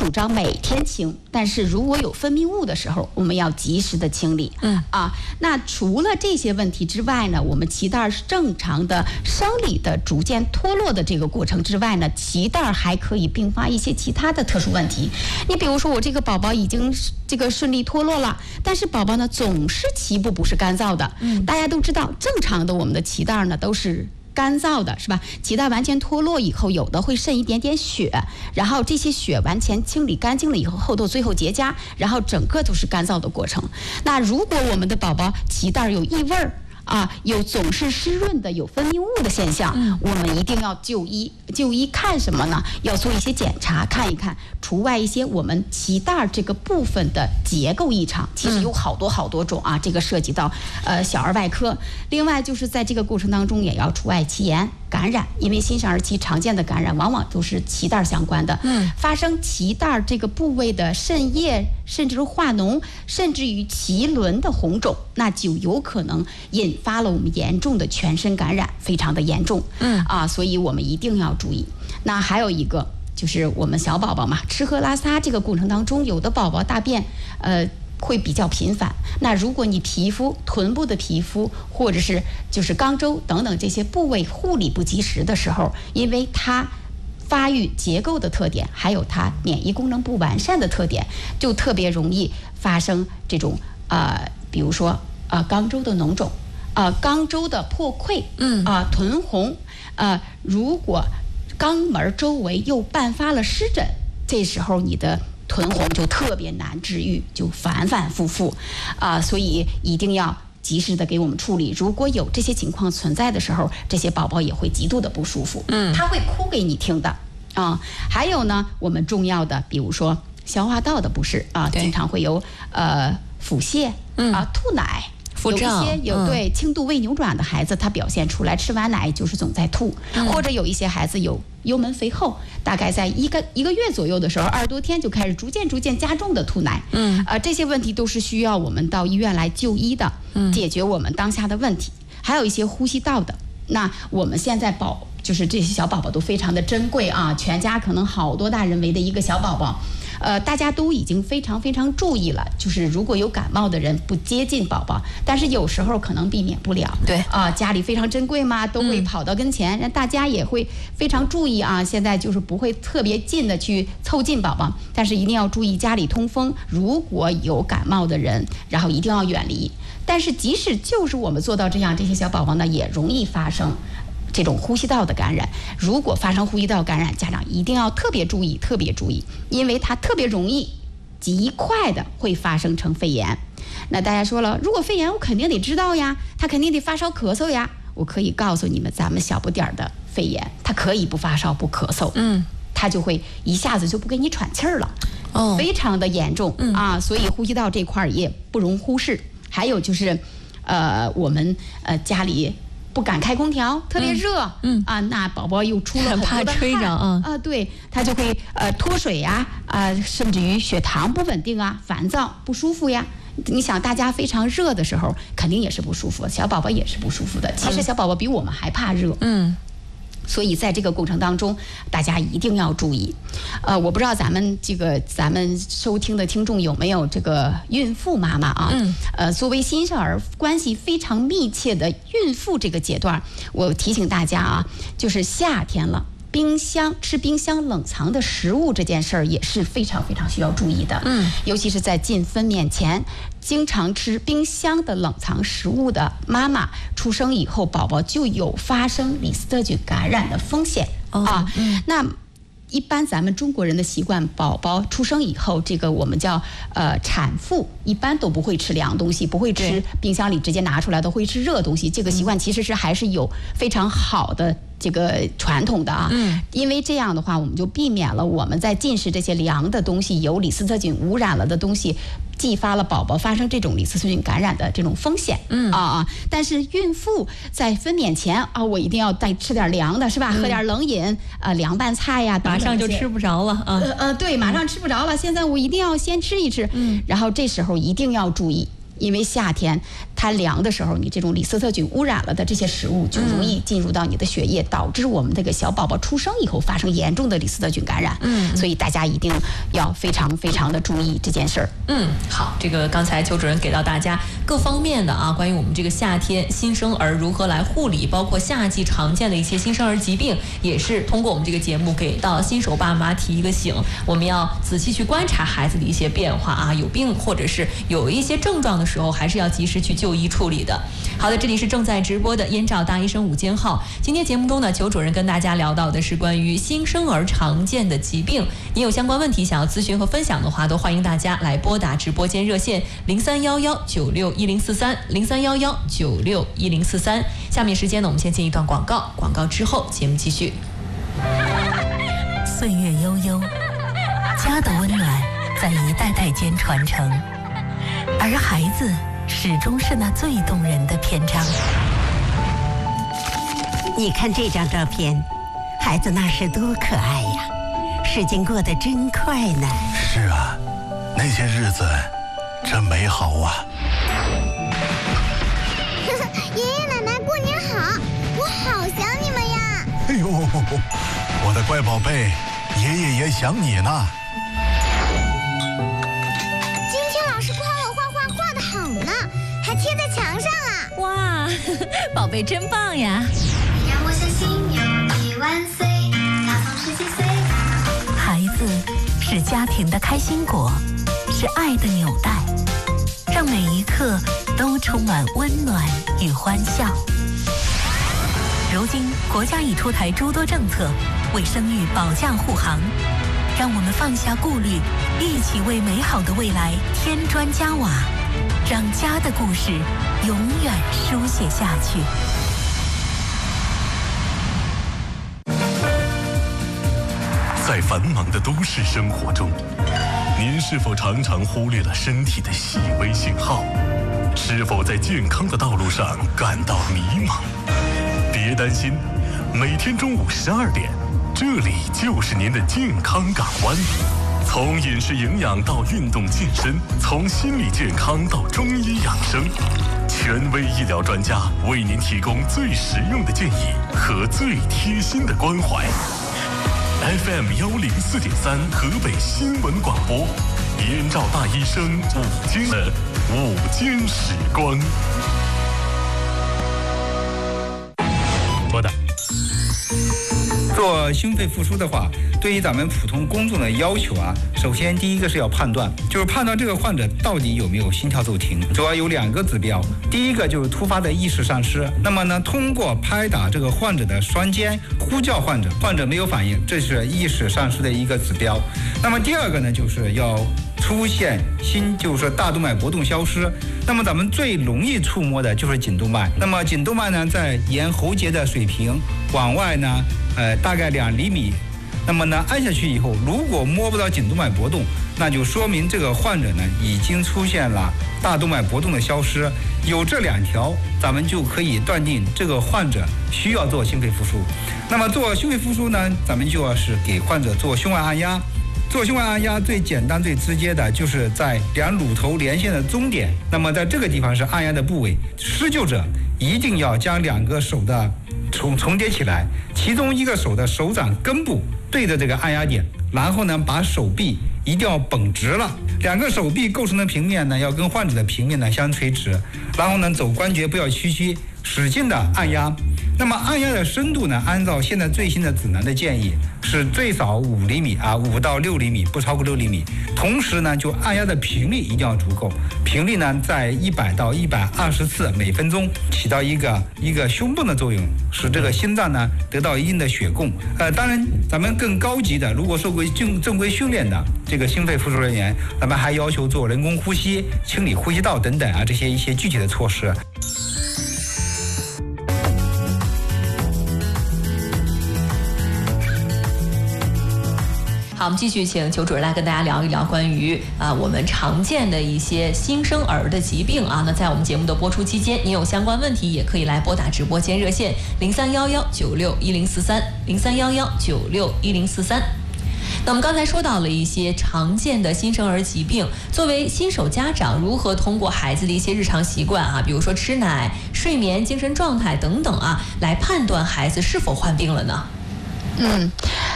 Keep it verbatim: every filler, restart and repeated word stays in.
主张每天清，但是如果有分泌物的时候，我们要及时的清理。 嗯啊，那除了这些问题之外呢，我们脐带是正常的生理的逐渐脱落的这个过程之外呢，脐带还可以并发一些其他的特殊问题。你比如说，我这个宝宝已经这个顺利脱落了，但是宝宝呢总是脐部不是干燥的。嗯，大家都知道，正常的我们的脐带呢都是干燥的，是吧？脐带完全脱落以后，有的会渗一点点血，然后这些血完全清理干净了以后，后头最后结痂，然后整个都是干燥的过程。那如果我们的宝宝脐带有异味儿啊，有总是湿润的、有分泌物的现象，嗯、我们一定要就医。就医看什么呢？要做一些检查，看一看，除外一些我们脐带这个部分的结构异常，其实有好多好多种啊，这个涉及到呃小儿外科。另外就是在这个过程当中也要除外脐炎感染，因为新生儿期常见的感染往往都是脐带相关的。嗯，发生脐带这个部位的渗液，甚至是化脓，甚至于脐轮的红肿，那就有可能引发了我们严重的全身感染，非常的严重。嗯啊，所以我们一定要注意。那还有一个就是我们小宝宝嘛，吃喝拉撒这个过程当中，有的宝宝大便呃会比较频繁。那如果你皮肤臀部的皮肤或者是就是肛周等等这些部位护理不及时的时候，因为它发育结构的特点，还有它免疫功能不完善的特点，就特别容易发生这种呃，比如说呃肛周的脓肿，呃肛周的破溃，嗯啊、呃、臀红，呃如果肛门周围又伴发了湿疹，这时候你的臀红就特别难治愈，就反反复复啊、呃，所以一定要及时的给我们处理。如果有这些情况存在的时候，这些宝宝也会极度的不舒服，嗯，他会哭给你听的啊、呃。还有呢，我们重要的，比如说消化道的不适啊、呃，经常会有呃腹泻，嗯啊、呃，吐奶。有一些有对轻度胃扭转的孩子，他表现出来吃完奶就是总在吐，嗯、或者有一些孩子有幽门肥厚，大概在一个一个月左右的时候，二十多天就开始逐渐逐渐加重的吐奶，嗯，呃，这些问题都是需要我们到医院来就医的，嗯，解决我们当下的问题。还有一些呼吸道的，那我们现在宝就是这些小宝宝都非常的珍贵啊，全家可能好多大人围的一个小宝宝。呃，大家都已经非常非常注意了，就是如果有感冒的人不接近宝宝，但是有时候可能避免不了。对啊、呃，家里非常珍贵嘛，都会跑到跟前，让、嗯、大家也会非常注意啊。现在就是不会特别近的去凑近宝宝，但是一定要注意家里通风。如果有感冒的人，然后一定要远离。但是即使就是我们做到这样，这些小宝宝呢也容易发生这种呼吸道的感染。如果发生呼吸道感染，家长一定要特别注意，特别注意，因为它特别容易极快的会发生成肺炎。那大家说了，如果肺炎我肯定得知道呀，他肯定得发烧咳嗽呀。我可以告诉你们，咱们小不点儿的肺炎，它可以不发烧不咳嗽，嗯，它就会一下子就不给你喘气儿了，哦，非常的严重、嗯、啊。所以呼吸道这块也不容忽视。还有就是，呃，我们呃家里不敢开空调，特别热，嗯, 嗯啊，那宝宝又出了很多的汗， 怕吹着啊， 啊，对，他就会呃脱水呀，啊、呃，甚至于血糖不稳定啊，烦躁不舒服呀。你想，大家非常热的时候，肯定也是不舒服，小宝宝也是不舒服的。其实小宝宝比我们还怕热，嗯。所以在这个过程当中，大家一定要注意。呃，我不知道咱们这个咱们收听的听众有没有这个孕妇妈妈啊？嗯。呃，作为新生儿关系非常密切的孕妇这个阶段，我提醒大家啊，就是夏天了，冰箱吃冰箱冷藏的食物这件事儿也是非常非常需要注意的。嗯。尤其是在进分娩前，经常吃冰箱的冷藏食物的妈妈，出生以后宝宝就有发生李斯特菌感染的风险、哦、啊、嗯。那一般咱们中国人的习惯，宝宝出生以后，这个我们叫呃产妇，一般都不会吃凉东西，不会吃冰箱里直接拿出来的，会吃热东西。这个习惯其实是还是有非常好的这个传统的啊，嗯，因为这样的话，我们就避免了我们在进食这些凉的东西有李斯特菌污染了的东西，继发了宝宝发生这种李斯特菌感染的这种风险。嗯啊啊！但是孕妇在分娩前啊，我一定要再吃点凉的，是吧？嗯、喝点冷饮，呃，凉拌菜呀、啊， 马上就吃不着了啊。 呃呃，对，马上吃不着了。现在我一定要先吃一吃，嗯，然后这时候一定要注意。因为夏天它贪凉的时候，你这种李斯特菌污染了的这些食物就容易进入到你的血液，导致我们这个小宝宝出生以后发生严重的李斯特菌感染。嗯，所以大家一定要非常非常的注意这件事儿。 嗯，好，这个刚才邱主任给到大家各方面的啊，关于我们这个夏天新生儿如何来护理，包括夏季常见的一些新生儿疾病，也是通过我们这个节目给到新手爸妈提一个醒，我们要仔细去观察孩子的一些变化啊，有病或者是有一些症状的时候，还是要及时去就医处理的。好的，这里是正在直播的燕赵大医生午间号。今天节目中呢，邱主任跟大家聊到的是关于新生儿常见的疾病。你有相关问题想要咨询和分享的话，都欢迎大家来拨打直播间热线零三幺幺九六一零四三零三幺幺九六一零四三。下面时间呢，我们先进一段广告，广告之后节目继续。 岁月悠悠，家的温暖在一代代间传承，而孩子始终是那最动人的篇章。 你看这张照片，孩子那时多可爱呀，时间过得真快呢。 是啊，那些日子真美好啊。 爷爷奶奶过年好，我好想你们呀。 哎呦，我的乖宝贝，爷爷也想你呢。 今天老师夸我画画画得好呢，还贴在墙上啊。 哇，宝贝真棒呀！ 让我相信有你万岁，他总是几岁。 孩子是家庭的开心果，是爱的纽带，让每一刻都充满温暖与欢笑。如今国家已出台诸多政策，为生育保驾护航，让我们放下顾虑，一起为美好的未来添砖加瓦，让家的故事永远书写下去。 在繁忙的都市生活中，您是否常常忽略了身体的细微信号？是否在健康的道路上感到迷茫？别担心，每天中午十二点，这里就是您的健康港湾。从饮食营养到运动健身，从心理健康到中医养生，权威医疗专家为您提供最实用的建议和最贴心的关怀。F M 幺零四点三河北新闻广播，燕赵大医生午间的午间时光。 说的。做心肺复苏的话，对于咱们普通公众的要求啊，首先第一个是要判断，就是判断这个患者到底有没有心跳骤停，主要有两个指标。第一个就是突发的意识丧失，那么呢，通过拍打这个患者的双肩，呼叫患者，患者没有反应，这是意识丧失的一个指标。那么第二个呢，就是要出现心，就是说大动脉搏动消失。那么咱们最容易触摸的就是颈动脉。那么颈动脉呢，在沿喉结的水平往外呢，呃，大概两厘米。那么呢，按下去以后，如果摸不到颈动脉搏动，那就说明这个患者呢已经出现了大动脉搏动的消失。有这两条，咱们就可以断定这个患者需要做心肺复苏。那么做心肺复苏呢，咱们就要是给患者做胸外按压。做胸外按压最简单最直接的就是在两乳头连线的中点，那么在这个地方是按压的部位。施救者一定要将两个手的重重叠起来，其中一个手的手掌根部对着这个按压点，然后呢把手臂一定要绷直了，两个手臂构成的平面呢要跟患者的平面呢相垂直，然后呢走关节不要屈曲，使劲的按压。那么按压的深度呢，按照现在最新的指南的建议是最少五厘米啊，五到六厘米，不超过六厘米。同时呢，就按压的频率一定要足够，频率呢在一百到一百二十次每分钟，起到一个一个胸泵的作用，使这个心脏呢得到一定的血供。呃，当然咱们更高级的，如果受过正正规训练的这个心肺复苏人员，咱们还要求做人工呼吸、清理呼吸道等等啊，这些一些具体的措施。 好，我们继续请邱主任来跟大家聊一聊关于啊、呃、我们常见的一些新生儿的疾病啊。那在我们节目的播出期间，您有相关问题也可以来拨打直播间热线零三幺幺九六一零四三零三幺幺九六一零四三。 那我们刚才说到了一些常见的新生儿疾病，作为新手家长，如何通过孩子的一些日常习惯啊，比如说吃奶、睡眠、精神状态等等啊，来判断孩子是否患病了呢？ 嗯，